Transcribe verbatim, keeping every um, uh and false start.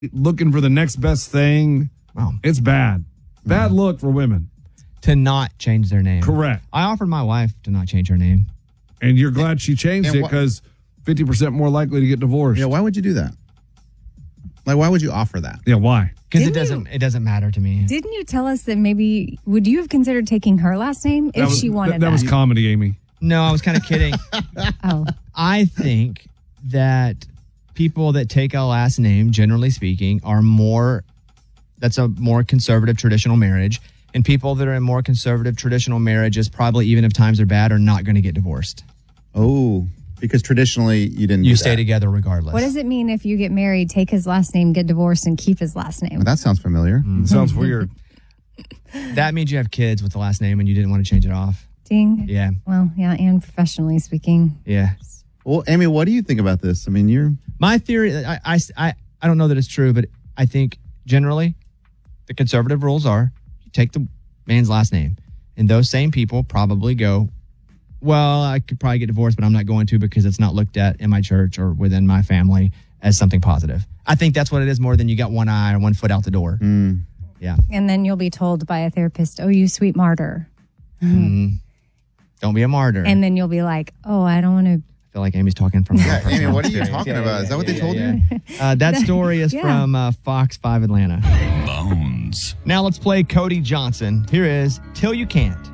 looking for the next best thing. Oh. It's bad. Bad look for women. To not change their name. Correct. I offered my wife to not change her name. And you're glad she changed And it wh- because fifty percent more likely to get divorced. Yeah, why would you do that? Like, why would you offer that? Yeah, why? Because it Didn't doesn't you- it doesn't matter to me. Didn't you tell us that maybe, would you have considered taking her last name if That was, she wanted that, that? that was comedy, Amy. No, I was kind of kidding. Oh, I think that people that take a last name, generally speaking, are more, that's a more conservative traditional marriage. And people that are in more conservative traditional marriages, probably even if times are bad, are not going to get divorced. Oh, because traditionally you didn't You do stay that. together regardless. what does it mean if you get married, take his last name, get divorced, and keep his last name? Well, that sounds familiar. It sounds weird. That means you have kids with the last name and you didn't want to change it off. Ding. Yeah. Well, yeah, and professionally speaking. Yeah. Well, Amy, what do you think about this? I mean, you're My theory, I, I, I, I don't know that it's true, but I think generally the conservative rules are you take the man's last name. And those same people probably go, well, I could probably get divorced, but I'm not going to because it's not looked at in my church or within my family as something positive. I think that's what it is more than you got one eye or one foot out the door. mm, Yeah. And then you'll be told by a therapist, oh, you sweet martyr. Mm. Don't be a martyr. And then you'll be like, oh, I don't want to. I feel like Amy's talking from her Yeah, personal Amy, what are you experience. talking Yeah, about? yeah, Is that what yeah, they told yeah, you? yeah. Uh, that story is Yeah. from uh, Fox five Atlanta. Bones. Now let's play Cody Johnson. Here is Till You Can't.